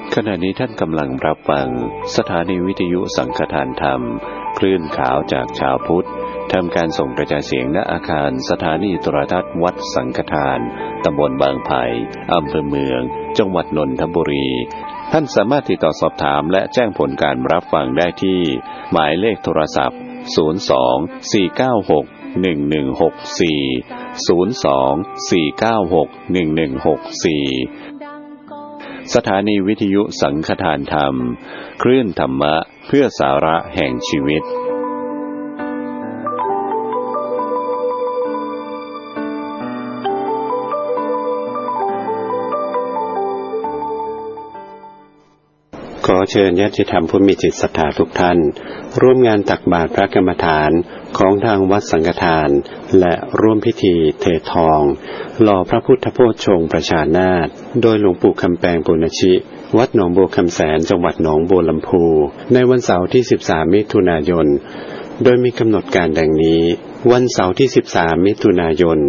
ขณะนี้ท่านกำลังรับฟังสถานีวิทยุสังฆทานธรรมคลื่นขาวจากชาวพุทธทำการส่งกระจายเสียงณอาคารสถานีโทรทัศน์วัดสังฆทานตำบลบางไผ่อำเภอเมืองจังหวัดนนทบุรีท่านสามารถติดต่อสอบถามและแจ้งผลการรับฟังได้ที่หมายเลขโทรศัพท์02-496-1164 สถานีวิทยุสังฆทานธรรมคลื่นธรรมะเพื่อสาระแห่งชีวิตขอเชิญญาติธรรมผู้มีจิตศรัทธาทุกท่านร่วมงานตักบาตรพระกรรมฐานของทางวัดสังฆทานและร่วมพิธีเททองหล่อพระพุทธโพธิ์ชงประชานาถโดยหลวงปู่คำแปงปุณชิวัดหนองบัวคำแสนจังหวัดหนองบัวลำพูในวันเสาร์ที่13มิถุนายนโดยมีกำหนดการดังนี้วันเสาร์ที่13มิถุนายน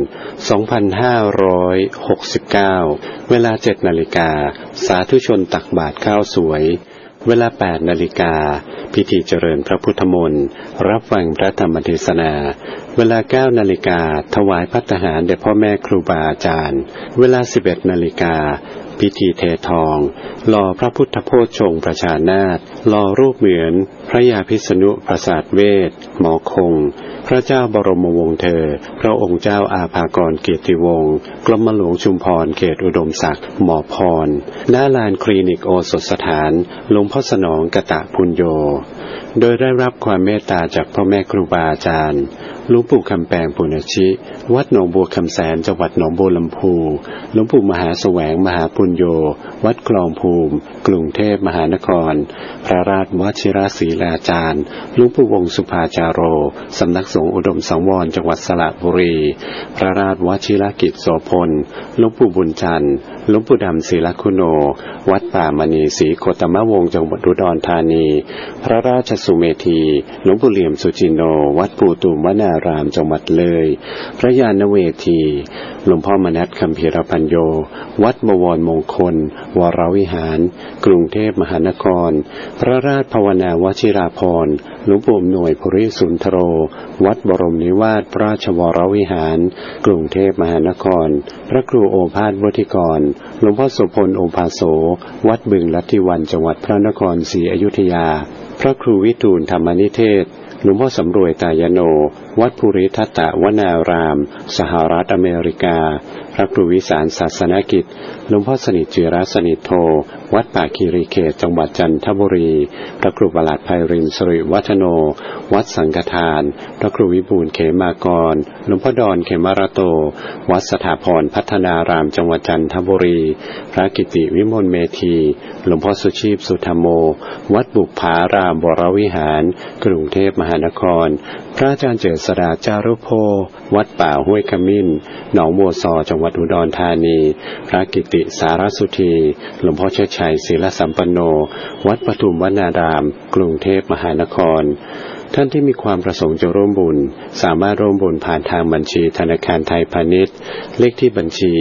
2569เวลา 7:00 น.สาธุชนตักบาตรข้าวสวยเวลา 8:00 น.พิธีเจริญพระพุทธมนต์รับฟังพระธรรมเทศนาเวลา 9:00 น.ถวายภัตตาหารแด่พ่อแม่ครูบาอาจารย์เวลา 11:00 น.พิธีเททองหล่อพระพุทธโพธิ์ชงประชานาถหล่อรูปเหมือนพระยาพิษณุปราสาทเวทหมอคงพระเจ้าบรมวงศ์เธอพระองค์เจ้าอาภากรเกียรติวงศ์กรมหลวงชุมพรเขตอุดมศักดิ์หมอพรณลานคลินิกโอสถสถานหลวงพ่อสนองกตปุญโญโดยได้รับความเมตตาจากพ่อแม่ครูบาอาจารย์หลวงปู่คำแปงปุณชิวัดหนองบัวคำแสนจังหวัดหนองบัวลำพูหลวงปู่มหาแสวงมหาปุญโญวัดคลองภูมิกรุงเทพมหานครพระราชวชิรศรีลาจารย์หลวงปู่วงศ์สุภาจาโรสำนักสงฆ์อุดมสังวรจังหวัดสระบุรีพระราชวชิรกิจโสพลหลวงปู่บุญจันทร์หลวงปู่ดำศิลคุโนวัดป่ามณีศรีโคตมวงศ์จังหวัดอุดรธานีพระราชสุเมธีหลวงปู่เหลี่ยมสุจิโนวัดปู่ตูมวนารามจังหวัดเลยพระยานเวทีหลวงพ่อมนัสคัมภีรปัญโยวัดบวรมงคลวรวิหารกรุงเทพมหานครพระราชภาวนาวชิราภรณ์หลวงปู่หน่วยภูริสุนทโรวัดบรมนิวาสราชวรวิหารกรุงเทพมหานครพระครูโอภาสวุฒิกรหลวงพ่อโสพลโอภาโสวัดบึงลัทธิวันจังหวัดพระนครศรีอยุธยาพระครูวิทูลธรรมนิเทศหลวงพ่อสำรวยตายโนวัดภูริทัตตวนารามสหรัฐอเมริกาพระครูวิสารศาสนกิจหลวงพ่อสนิทจิรสนิทโธวัดป่าคีรีเขตจังหวัดจันทบุรีพระครูประหลัดไพรินทร์สิริวัฒโนวัดสังฆทานพระครูวิบูลย์เขมากรหลวงพ่อดอนเขมรโตวัดสถาพรพัฒนารามจังหวัดจันทบุรีพระกิติวิมลเมธีหลวงพ่อสุชีพสุธรรมโมวัดบุพารามวรวิหารกรุงเทพมหานครพระอาจารย์เจษฎาจารุโพวัดป่าห้วยขมิ้นหนองบัวซอจังหวัดอุดรธานีพระกิติสารสุธีหลวงพ่อเชิดชัยศิลสัมปันโนวัดปทุมวนารามกรุงเทพมหานครท่านที่มีความประสงค์จะร่วมบุญสามารถร่วมบุญผ่านทางบัญชีธนาคารไทยพาณิชย์เลขที่บัญชี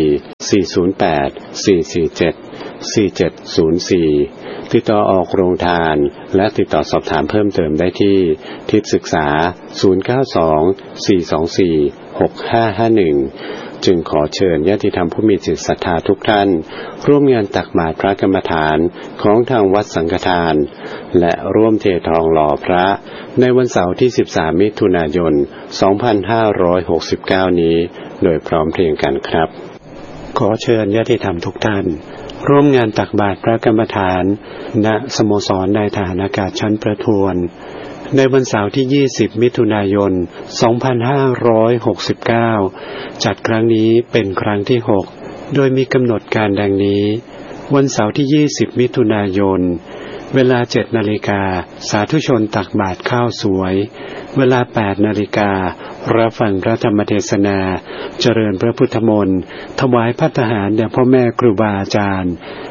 408-447-4704ติดต่อออกโรงทานและติดต่อสอบถามเพิ่มเติมได้ที่ทิศศึกษา092-424-6551จึงขอเชิญญาติธรรมผู้มีจิตศรัทธาทุกท่านร่วมงานตักบาตรพระกรรมฐานของทางวัดสังฆทานและร่วมเททองหล่อพระในวันเสาร์ที่13มิถุนายน2569นี้โดยพร้อมเพรียงกันครับขอเชิญญาติธรรมทุกท่านร่วมงานตักบาตรพระกรรมฐานณสโมสรนายทหารอากาศชั้นประทวนในวันเสาร์ที่20มิถุนายน2569จัดครั้งนี้เป็นครั้งที่6โดยมีกำหนดการดังนี้วันเสาร์ที่20มิถุนายนเวลา 7:00 น.สาธุชนตักบาตรข้าวสวยเวลา 8:00 น.รับฟังพระธรรมเทศนาเจริญพระพุทธมนต์ถวายภัตตาหารแด่พ่อแม่ครูบาอาจารย์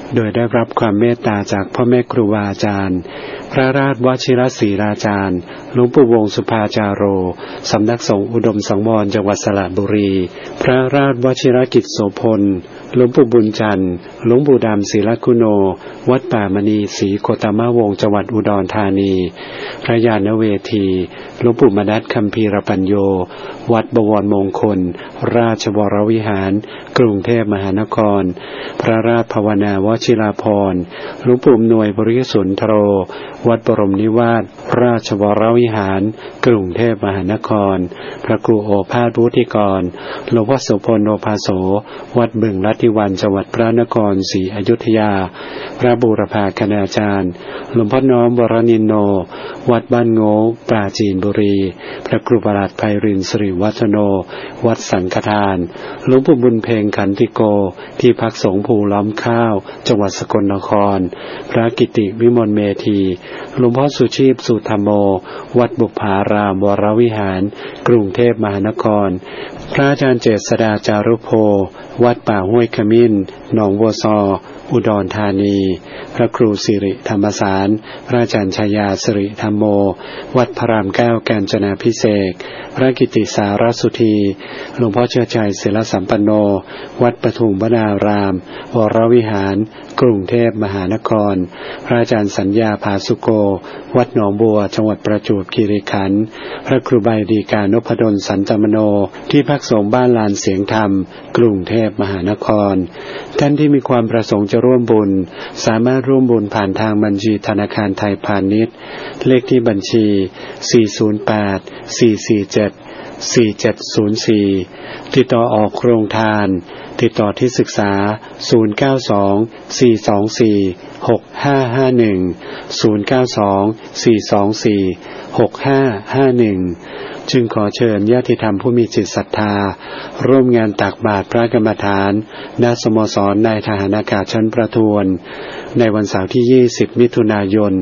โดยได้รับความเมตตาจากพ่อแม่ครูบาอาจารย์พระราชวชิรศรีราจารย์หลวงปู่วงศ์สุภาจาโรสำนักสงฆ์อุดมสังวรจังหวัดสระบุรีพระราชวชิรกิจโสพลหลวงปู่บุญจันทร์หลวงปู่ดำศิลคุโนวัดป่ามณีศรีโคตมวงศ์จังหวัดอุดรธานีพระญาณเวทีหลวงปู่มนัสคัมภีรปัญโยวัดบวรมงคลราชวรวิหารกรุงเทพมหานครพระราชภาวนาวชิราภรณ์หลวงปู่หน่วยบริสุทธโธวัดบรมนิวาสราชวรวิหารกรุงเทพมหานครพระครูโอภาสวุฒิกรหลวงพ่อโสพลโอภาโสวัดบึงลัทธิวันจังหวัดพระนครศรีอยุธยาพระบูรพาคณาจารย์หลวงพ่อน้อมวรนินโนวัดบ้านโง่ปราจีนบุรีพระครูประหลัดไพรินทร์สิริวัฒโนวัดสังฆทานหลวงปู่บุญเพ็งขันติโกที่พักสงฆ์ภูล้อมข้าวจังหวัดสกลนครพระกิติวิมลเมธีหลวงพ่อสุชีพสุธรรมโมวัดบุพารามวรวิหารกรุงเทพมหานครพระอาจารย์เจษฎาจารุโพวัดป่าห้วยขมิ้นหนองบัวซออุดรธานีพระครูสิริธรรมสารพระอาจารย์ชายาสิริธรรมโมวัดพระรามเก้ากาญจนาภิเษกพระกิติสารสุธีหลวงพ่อเชื้อชัยศิลสัมปันโนวัดปทุมวนารามวรวิหารกรุงเทพมหานครพระอาจารย์สัญญาภาสุโกวัดหนองบัวจังหวัดประจวบคีรีขันธ์พระครูใบดีกานพดลสันตมโนที่พักสงฆ์บ้านลานเสียงธรรมกรุงเทพมหานครท่านที่มีความประสงค์จะร่วมบุญสามารถร่วมบุญผ่านทางบัญชีธนาคารไทยพาณิชย์เลขที่บัญชี408-447-4704ติดต่อออกโรงทานติดต่อที่ศึกษา092-424-6551 จึงขอเชิญญาติธรรมผู้มีจิตศรัทธาร่วมงานตักบาตรพระกรรมฐานณสโมสรนายทหารอากาศชั้นประทวนในวันเสาร์ที่20มิถุนายน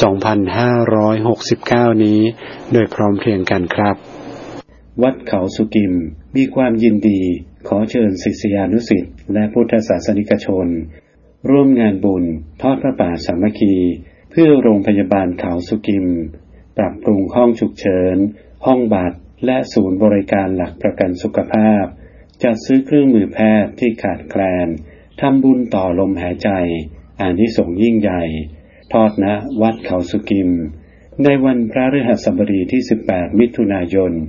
2569นี้โดยพร้อมเพรียงกันครับวัดเขาสุกิมมีความยินดีขอเชิญศิษยานุศิษย์และพุทธศาสนิกชนร่วมงานบุญทอดพระป่าสามัคคีเพื่อโรงพยาบาลเขาสุกิมปรับปรุงห้องฉุกเฉินห้องบัตรและศูนย์บริการหลักประกันสุขภาพจัดซื้อเครื่องมือแพทย์ที่ขาดแคลนทำบุญต่อลมหายใจอานิสงส์ยิ่งใหญ่ทอดณวัดเขาสุกิมในวันพฤหัสบดีที่18มิถุนายน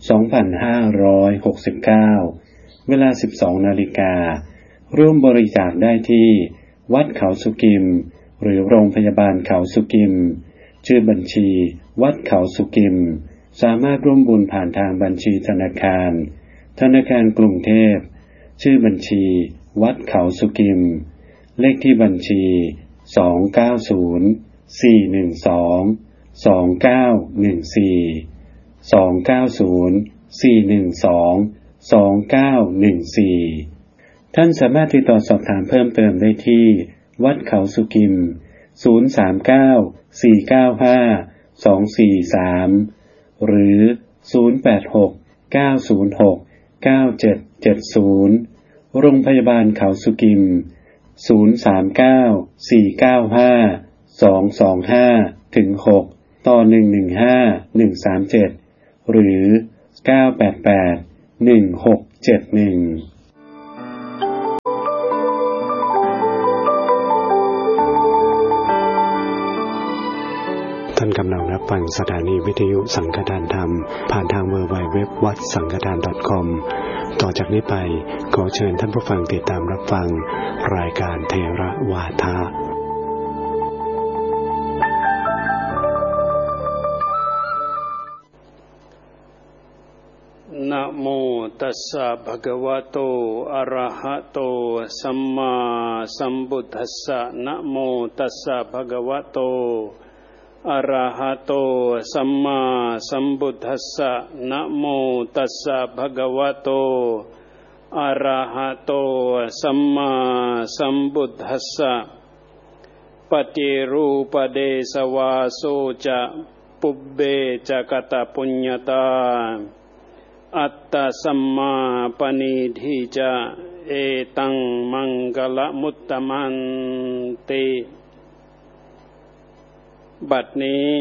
2569เวลา 12 นาฬิการ่วมบริจาคได้ที่วัดเขาสุกิมหรือโรงพยาบาลเขาสุกิมชื่อบัญชีวัดเขาสุกิมสามารถร่วมบุญผ่านทางบัญชีธนาคารกรุงเทพชื่อบัญชีวัดเขาสุกิมเลขที่บัญชี290-412-291-490-412-2914ท่านสามารถติดต่อสอบถามเพิ่มเติมได้ที่วัดเขาสุกิม039-495-243หรือ086-906-9770โรงพยาบาลเขาสุกิม039-495-225-6ต่อ115-137หรือ988-1671ท่านกำลังรับฟังสถานีวิทยุสังฆทานธรรมผ่านทาง www.wadsangkhathan.com ต่อจากนี้ไปขอเชิญท่านผู้ฟังติดตามรับฟังรายการเทระวาทะนะโมตัสสะภะคะวะโตอะระหะโตสัมมาสัมพุทธัสสะนะโมตัสสะภะคะวะโตอะระหะโตสัมมาสัมพุทธัสสะนะโมตัสสะภะคะวะโตอะระหะโตสัมมาสัมพุทธัสสะปฏิรูปเดสวาโสจะปุบเบจะกตปุญญตาอัตตสัมมาปณิทิจะเอตังมังกลมุตตมันติบัดนี้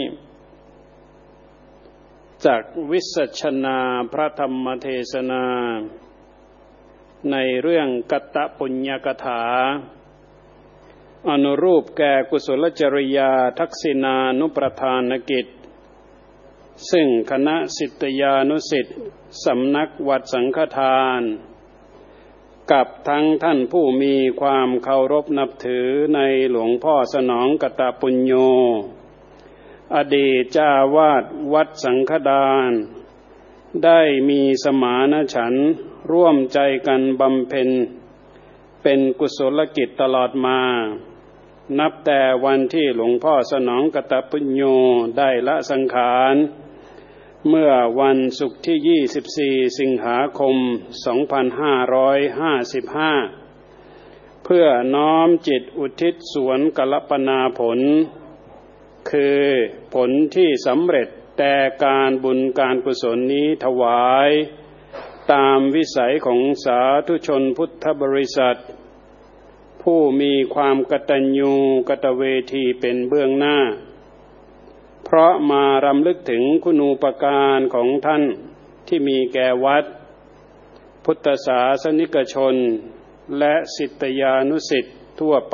จากวิสัชนาพระธรรมเทศนาในเรื่องกัตตปุญญกถาอนุรูปแก่กุศลจริยาทักษิณานุประธานกิจซึ่งคณะศิษยานุศิษย์สำนักวัดสังฆทานกับทั้งท่านผู้มีความเคารพนับถือในหลวงพ่อสนองกตปุญโญอดีตเจ้าวาดวัดสังฆทานได้มีสมานฉันท์ร่วมใจกันบำเพ็ญเป็นกุศลกิจตลอดมานับแต่วันที่หลวงพ่อสนองกตปุญโญได้ละสังขารเมื่อวันศุกร์ที่24สิงหาคม2555เพื่อน้อมจิตอุทิศสวนกัลปนาผลคือผลที่สำเร็จแต่การบุญการกุศลนี้ถวายตามวิสัยของสาธุชนพุทธบริษัทผู้มีความกตัญญูกตเวทีเป็นเบื้องหน้าเพราะมารำลึกถึงคุณูปการของท่านที่มีแก่วัดพุทธศาสนิกชนและศิษยานุศิษย์ทั่วไป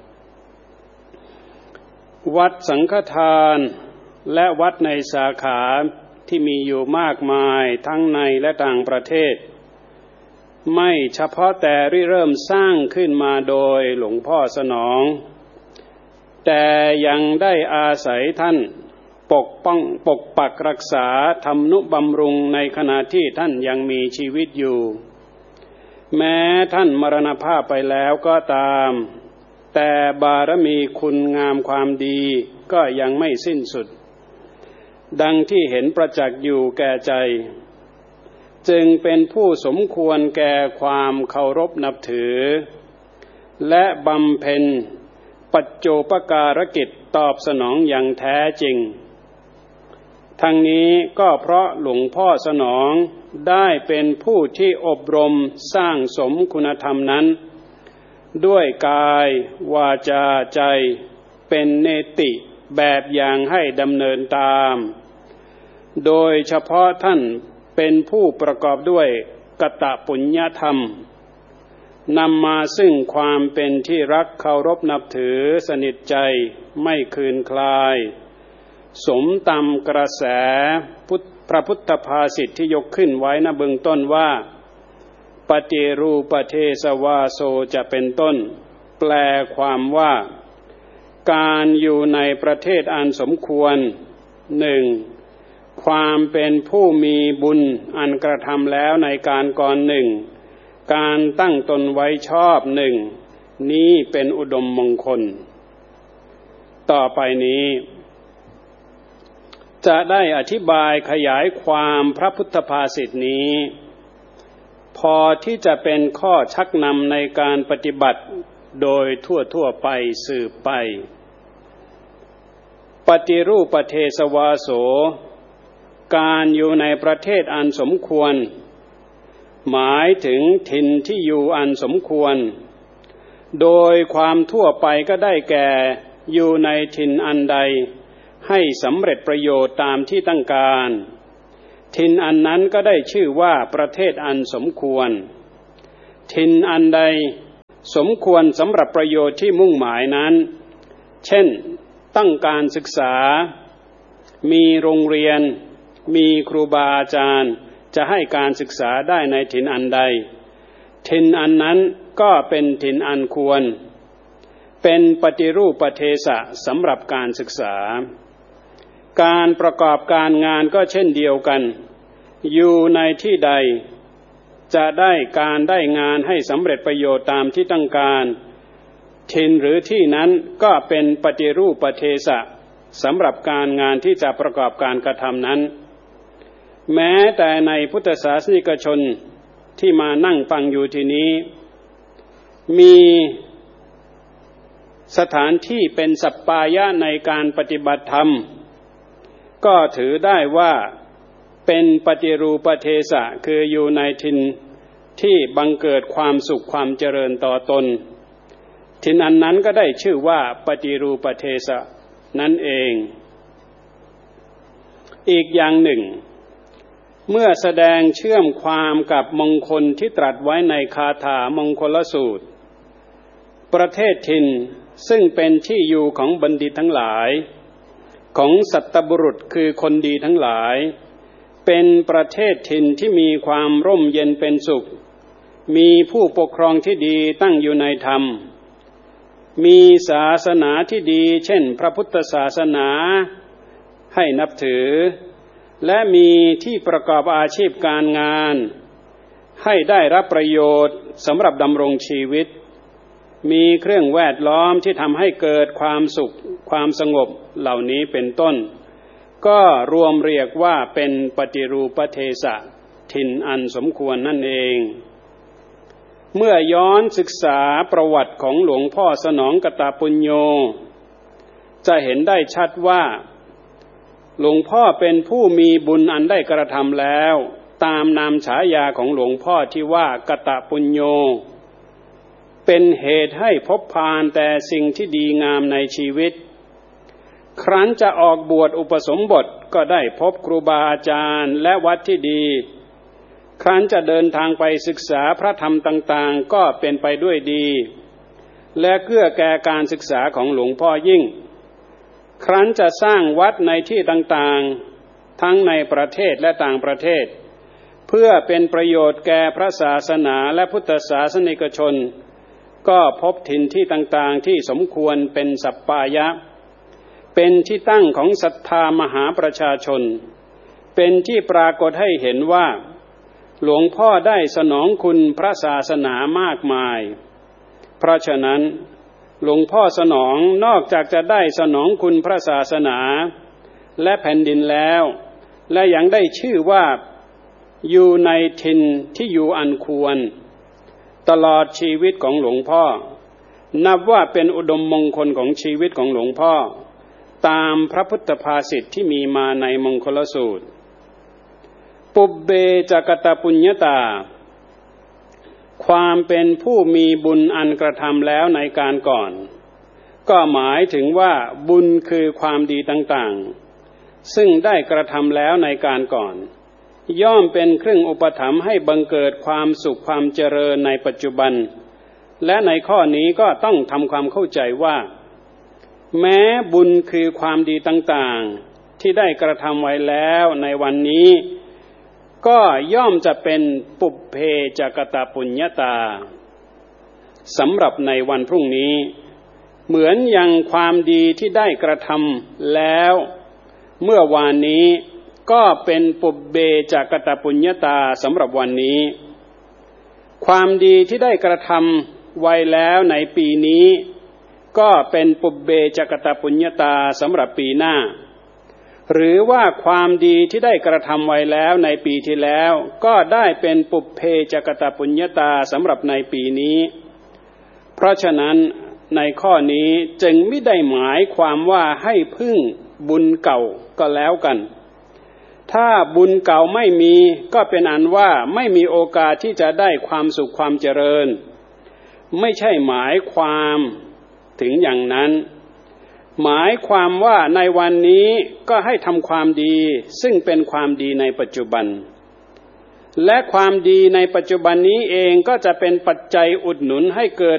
วัดสังฆทานและวัดในสาขาที่มีอยู่มากมายทั้งในและต่างประเทศไม่เฉพาะแต่เริ่มสร้างขึ้นมาโดยหลวงพ่อสนองแต่ยังได้อาศัยท่านปกปักรักษาทำนุบำรุงในขณะที่ท่านยังมีชีวิตอยู่แม้ท่านมรณภาพไปแล้วก็ตามแต่บารมีคุณงามความดีก็ยังไม่สิ้นสุดดังที่เห็นประจักษ์อยู่แก่ใจจึงเป็นผู้สมควรแก่ความเคารพนับถือและบำเพ็ญปัจโจปการกิจตอบสนองอย่างแท้จริงทั้งนี้ก็เพราะหลวงพ่อสนองได้เป็นผู้ที่อบรมสร้างสมคุณธรรมนั้นด้วยกายวาจาใจเป็นเนติแบบอย่างให้ดำเนินตามโดยเฉพาะท่านเป็นผู้ประกอบด้วยกตปุญญธรรมนำมาซึ่งความเป็นที่รักเคารพนับถือสนิทใจไม่คืนคลายสมตามกระแสพระพุทธภาษิตที่ยกขึ้นไว้ณเบื้องต้นว่าปฏิรูปเทสวาโสจะเป็นต้นแปลความว่าการอยู่ในประเทศอันสมควร 1. ความเป็นผู้มีบุญอันกระทำแล้วในการก่อนหนึ่งการตั้งตนไว้ชอบหนึ่งนี้เป็นอุดมมงคลต่อไปนี้จะได้อธิบายขยายความพระพุทธภาษิตนี้พอที่จะเป็นข้อชักนำในการปฏิบัติโดยทั่วไปสืบไปปฏิรูปเทสวาโสการอยู่ในประเทศอันสมควรหมายถึงถิ่นที่อยู่อันสมควรโดยความทั่วไปก็ได้แก่อยู่ในถิ่นอันใดให้สำเร็จประโยชน์ตามที่ต้องการถิ่นอันนั้นก็ได้ชื่อว่าประเทศอันสมควรถิ่นอันใดสมควรสำหรับประโยชน์ที่มุ่งหมายนั้นเช่นต้องการศึกษามีโรงเรียนมีครูบาอาจารย์จะให้การศึกษาได้ในถิ่นอันใดถิ่นอันนั้นก็เป็นถิ่นอันควรเป็นปฏิรูปเทสะสำหรับการศึกษาการประกอบการงานก็เช่นเดียวกันอยู่ในที่ใดจะได้การได้งานให้สำเร็จประโยชน์ตามที่ต้องการถิ่นหรือที่นั้นก็เป็นปฏิรูปเทสะสำหรับการงานที่จะประกอบการกระทำนั้นแม้แต่ในพุทธศาสนิกชนที่มานั่งฟังอยู่ที่นี้มีสถานที่เป็นสัปปายะในการปฏิบัติธรรมก็ถือได้ว่าเป็นปฏิรูปเทสะคืออยู่ในถิ่นที่บังเกิดความสุขความเจริญต่อตนถิ่นอันนั้นก็ได้ชื่อว่าปฏิรูปเทสะนั่นเองอีกอย่างหนึ่งเมื่อแสดงเชื่อมความกับมงคลที่ตรัสไว้ในคาถามงคลสูตรประเทศถิ่นซึ่งเป็นที่อยู่ของบัณฑิตทั้งหลายของสัตบุรุษคือคนดีทั้งหลายเป็นประเทศถิ่นที่มีความร่มเย็นเป็นสุขมีผู้ปกครองที่ดีตั้งอยู่ในธรรมมีศาสนาที่ดีเช่นพระพุทธศาสนาให้นับถือและมีที่ประกอบอาชีพการงานให้ได้รับประโยชน์สำหรับดำรงชีวิตมีเครื่องแวดล้อมที่ทำให้เกิดความสุขความสงบเหล่านี้เป็นต้นก็รวมเรียกว่าเป็นปฏิรูปเทสะถิ่นอันสมควรนั่นเองเมื่อย้อนศึกษาประวัติของหลวงพ่อสนองกตปุญโญจะเห็นได้ชัดว่าหลวงพ่อเป็นผู้มีบุญอันได้กระทำแล้วตามนามฉายาของหลวงพ่อที่ว่ากตปุญโญเป็นเหตุให้พบพานแต่สิ่งที่ดีงามในชีวิตครั้นจะออกบวชอุปสมบทก็ได้พบครูบาอาจารย์และวัดที่ดีครั้นจะเดินทางไปศึกษาพระธรรมต่างๆก็เป็นไปด้วยดีและเกื้อแก่การศึกษาของหลวงพ่อยิ่งครั้นจะสร้างวัดในที่ต่างๆทั้งในประเทศและต่างประเทศเพื่อเป็นประโยชน์แก่พระศาสนาและพุทธศาสนิกชนก็พบถิ่นที่ต่างๆที่สมควรเป็นสัปปายะเป็นที่ตั้งของศรัทธามหาประชาชนเป็นที่ปรากฏให้เห็นว่าหลวงพ่อได้สนองคุณพระศาสนามากมายเพราะฉะนั้นหลวงพ่อสนองนอกจากจะได้สนองคุณพระศาสนาและแผ่นดินแล้วและยังได้ชื่อว่าอยู่ในถิ่นที่อยู่อันควรตลอดชีวิตของหลวงพ่อนับว่าเป็นอุดมมงคลของชีวิตของหลวงพ่อตามพระพุทธภาษิตที่มีมาในมงคลสูตรปุบเบจักตปุญญตาความเป็นผู้มีบุญอันกระทำแล้วในการก่อนก็หมายถึงว่าบุญคือความดีต่างๆซึ่งได้กระทำแล้วในการก่อนย่อมเป็นเครื่องอุปถัมภ์ให้บังเกิดความสุขความเจริญในปัจจุบันและในข้อนี้ก็ต้องทำความเข้าใจว่าแม้บุญคือความดีต่างๆที่ได้กระทำไว้แล้วในวันนี้ก็ย่อมจะเป็นปุพเพจักตปุญญตาสำหรับในวันพรุ่งนี้เหมือนอย่างความดีที่ได้กระทำแล้วเมื่อวานนี้ก็เป็นปุพเพจักตปุญญตาสำหรับวันนี้ความดีที่ได้กระทำไว้แล้วในปีนี้ก็เป็นปุพเพจักตปุญญตาสำหรับปีหน้าหรือว่าความดีที่ได้กระทำไว้แล้วในปีที่แล้วก็ได้เป็นปุพเพจักตปุญญตาสำหรับในปีนี้เพราะฉะนั้นในข้อนี้จึงไม่ได้หมายความว่าให้พึ่งบุญเก่าก็แล้วกันถ้าบุญเก่าไม่มีก็เป็นอันว่าไม่มีโอกาสที่จะได้ความสุขความเจริญไม่ใช่หมายความถึงอย่างนั้นหมายความว่าในวันนี้ก็ให้ทำความดีซึ่งเป็นความดีในปัจจุบันและความดีในปัจจุบันนี้เองก็จะเป็นปัจจัยอุดหนุนให้เกิด